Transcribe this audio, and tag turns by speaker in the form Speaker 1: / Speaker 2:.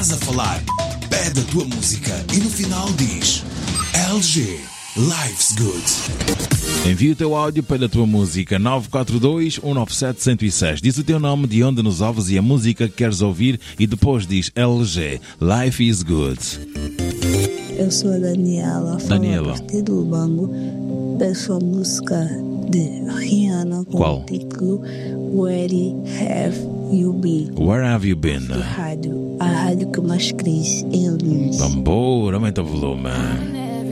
Speaker 1: estás a falar? Pede a tua música e no final diz LG, Life's Good.
Speaker 2: Envia o teu áudio para a tua música 942-197-106. Diz o teu nome, de onde nos ouves e a música que queres ouvir e depois diz LG, Life is Good.
Speaker 3: Eu sou a Daniela,
Speaker 2: Daniela.
Speaker 3: A partir do Lubango. Peço a música de Rihanna com
Speaker 2: Qual?
Speaker 3: o título Where Have You Been?
Speaker 2: Where have you been?
Speaker 3: A rádio que mais cresce em Lins.
Speaker 2: Vambora, aumenta o volume.